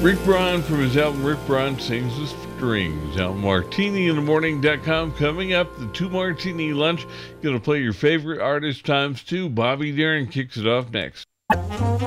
Rick Braun from his album Rick Braun Sings with Strings. Out martiniinthemorning.com. Coming up, the 2 Martini Lunch. Going to play your favorite artist times 2. Bobby Darin kicks it off next.